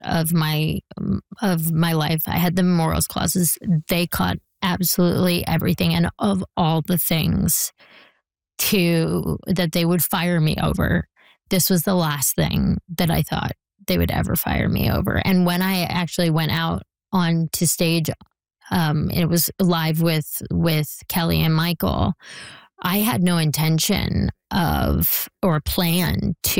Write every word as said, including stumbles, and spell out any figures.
of my of my life. I had the morals clauses. They caught absolutely everything, and of all the things to that they would fire me over, this was the last thing that I thought they would ever fire me over. And when I actually went out on to stage, um, it was live with with Kelly and Michael. I had no intention of or plan to